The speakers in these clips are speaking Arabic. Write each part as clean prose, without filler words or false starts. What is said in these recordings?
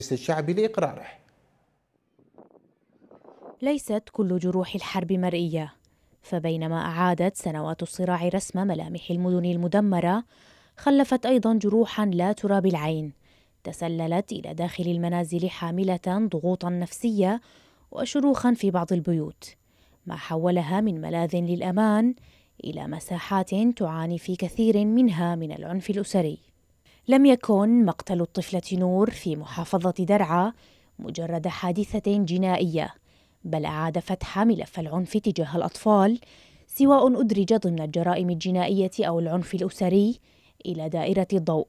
الشعبي لإقراره. ليست كل جروح الحرب مرئية، فبينما أعادت سنوات الصراع رسم ملامح المدن المدمرة، خلفت أيضا جروحا لا ترى بالعين، تسللت إلى داخل المنازل حاملة ضغوطا نفسية وشروخا في بعض البيوت، ما حولها من ملاذ للأمان إلى مساحات تعاني في كثير منها من العنف الأسري. لم يكن مقتل الطفلة نور في محافظة درعا مجرد حادثة جنائية، بل أعاد فتح ملف العنف تجاه الأطفال، سواء أدرج ضمن الجرائم الجنائية أو العنف الأسري، إلى دائرة الضوء.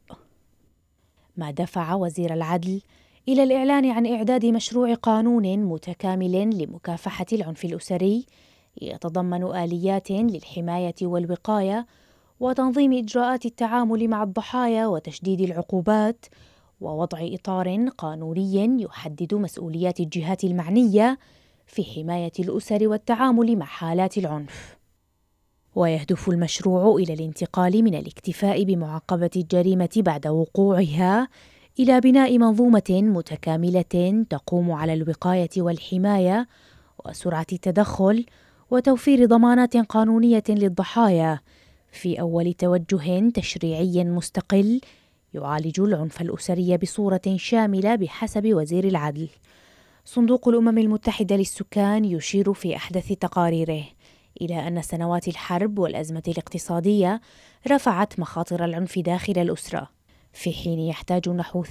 ما دفع وزير العدل إلى الإعلان عن إعداد مشروع قانون متكامل لمكافحة العنف الأسري، يتضمن آليات للحماية والوقاية وتنظيم إجراءات التعامل مع الضحايا وتشديد العقوبات، ووضع إطار قانوني يحدد مسؤوليات الجهات المعنية في حماية الأسر والتعامل مع حالات العنف. ويهدف المشروع إلى الانتقال من الاكتفاء بمعاقبة الجريمة بعد وقوعها إلى بناء منظومة متكاملة تقوم على الوقاية والحماية وسرعة التدخل وتوفير ضمانات قانونية للضحايا، في أول توجه تشريعي مستقل يعالج العنف الأسري بصورة شاملة بحسب وزير العدل. صندوق الأمم المتحدة للسكان يشير في أحدث تقاريره إلى أن سنوات الحرب والأزمة الاقتصادية رفعت مخاطر العنف داخل الأسرة، في حين يحتاج نحو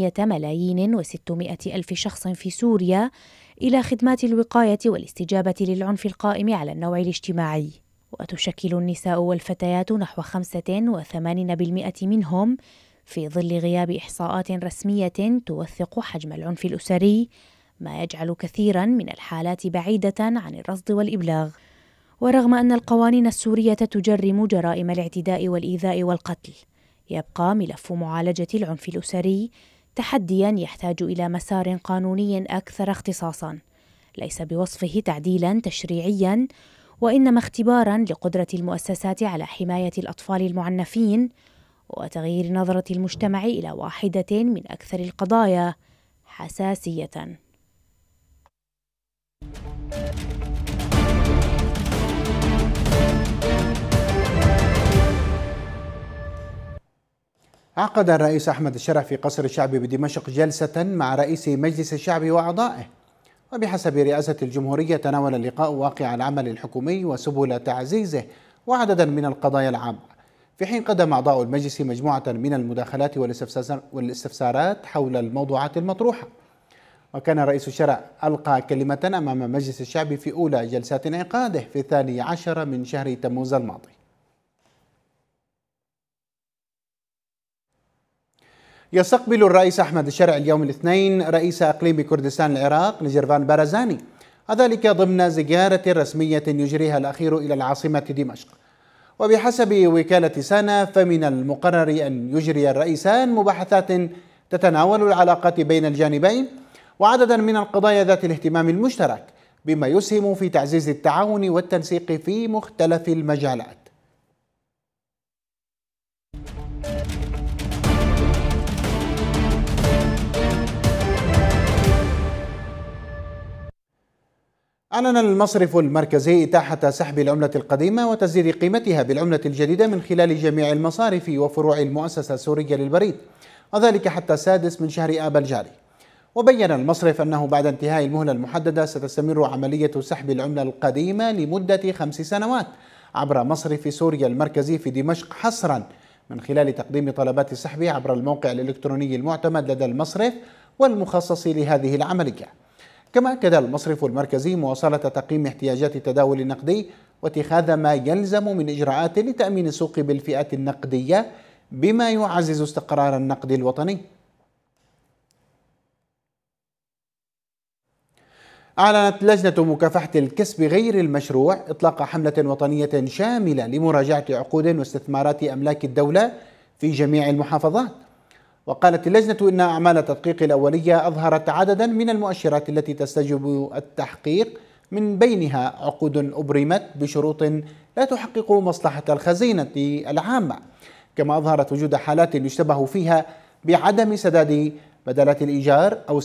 8,600,000 شخص في سوريا إلى خدمات الوقاية والاستجابة للعنف القائم على النوع الاجتماعي، وتشكل النساء والفتيات نحو 85% منهم، في ظل غياب إحصاءات رسمية توثق حجم العنف الأسري، ما يجعل كثيرا من الحالات بعيدة عن الرصد والإبلاغ. ورغم أن القوانين السورية تجرم جرائم الاعتداء والإيذاء والقتل، يبقى ملف معالجة العنف الأسري تحديا يحتاج إلى مسار قانوني أكثر اختصاصا، ليس بوصفه تعديلا تشريعيا، وإنما اختبارا لقدرة المؤسسات على حماية الأطفال المعنفين وتغيير نظرة المجتمع إلى واحدة من أكثر القضايا حساسية. عقد الرئيس أحمد الشرع في قصر الشعب بدمشق جلسة مع رئيس مجلس الشعب وأعضائه، وبحسب رئاسة الجمهورية تناول اللقاء واقع العمل الحكومي وسبل تعزيزه وعددا من القضايا العامة، في حين قدم أعضاء المجلس مجموعة من المداخلات والاستفسارات حول الموضوعات المطروحة. وكان رئيس الشرع ألقى كلمة أمام مجلس الشعب في أولى جلسات انعقاده في 12 من شهر تموز الماضي. يستقبل الرئيس أحمد الشرع اليوم الاثنين رئيس أقليم كردستان العراق نجرفان بارزاني، وذلك ضمن زيارة رسمية يجريها الأخير إلى العاصمة دمشق. وبحسب وكالة سانا فمن المقرر أن يجري الرئيسان مباحثات تتناول العلاقات بين الجانبين وعددا من القضايا ذات الاهتمام المشترك، بما يسهم في تعزيز التعاون والتنسيق في مختلف المجالات. أعلن المصرف المركزي إتاحة سحب العملة القديمة وتسديد قيمتها بالعملة الجديدة من خلال جميع المصارف وفروع المؤسسة السورية للبريد، وذلك حتى السادس من شهر آب الجاري. وبين المصرف أنه بعد انتهاء المهلة المحددة ستستمر عملية سحب العملة القديمة لمدة 5 سنوات عبر مصرف سوريا المركزي في دمشق حصرا، من خلال تقديم طلبات السحب عبر الموقع الإلكتروني المعتمد لدى المصرف والمخصص لهذه العملية. كما أكد المصرف المركزي مواصلة تقييم احتياجات التداول النقدي واتخاذ ما يلزم من إجراءات لتأمين السوق بالفئات النقدية بما يعزز استقرار النقد الوطني. أعلنت لجنة مكافحة الكسب غير المشروع إطلاق حملة وطنية شاملة لمراجعة عقود واستثمارات أملاك الدولة في جميع المحافظات. وقالت اللجنة إن أعمال التدقيق الأولية أظهرت عددا من المؤشرات التي تستجب التحقيق، من بينها عقود أبرمت بشروط لا تحقق مصلحة الخزينة العامة، كما أظهرت وجود حالات يشتبه فيها بعدم سداد بدلات الإيجار أو